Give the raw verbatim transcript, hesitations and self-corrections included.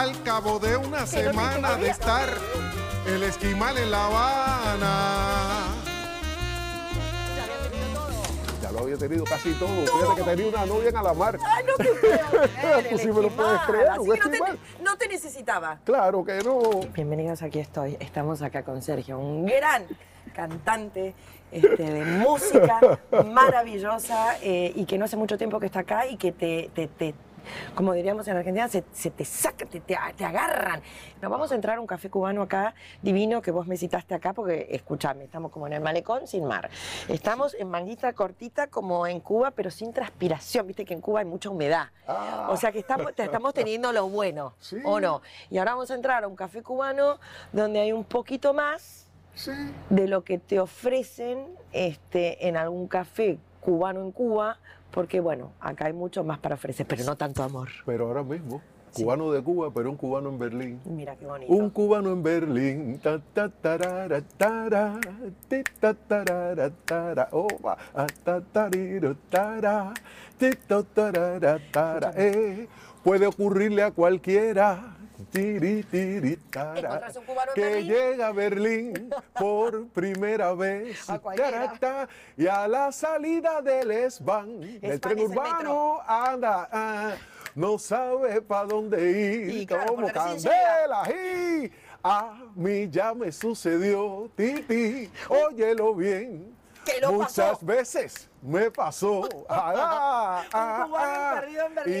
Al cabo de una semana de estar el esquimal en La Habana. Ya lo había tenido casi todo. Fíjate que tenía una novia en Alamar. Ay, no te puedo creer, Pues el si me lo puedes esquimal. creer, Así un que no, esquimal. te, no te necesitaba. Claro que no. Bienvenidos, aquí estoy. Estamos acá con Sergio, un gran cantante este, de música maravillosa eh, y que no hace mucho tiempo que está acá y que te, te, te como diríamos en Argentina, se, se te saca, te, te, te agarran. Nos vamos a entrar a un café cubano acá, divino, que vos me citaste acá, porque, escúchame, estamos como en el malecón sin mar. Estamos en manguita cortita, como en Cuba, pero sin transpiración. Viste que en Cuba hay mucha humedad. Ah. O sea que estamos, te estamos teniendo lo bueno, Sí. ¿o no? Y ahora vamos a entrar a un café cubano donde hay un poquito más Sí. de lo que te ofrecen este, en algún café cubano en Cuba, porque bueno, acá hay mucho más para ofrecer, pero no tanto amor. Pero ahora mismo, Sí. cubano de Cuba, pero un cubano en Berlín. Mira qué bonito. Un cubano en Berlín, ta ta tarara, tara, ti, ta tarara, tara, oh, va, ah, ta tariro, tara, ti, ta tarara, tara, eh, puede ocurrirle a cualquiera. Tiri, tiri, tara, Encontrarse un cubano en que Berlín. llega a Berlín por primera vez A cualquiera. Tarata, y a la salida del S-Bahn, del tren es el urbano, anda, ah, no sabe para dónde ir, Y claro, como porque recién candela, y a mí ya me sucedió, Titi, óyelo bien. ¿Qué lo Muchas pasó? veces me pasó. Ah, ah, Un cubano ah, perdido en Berlín.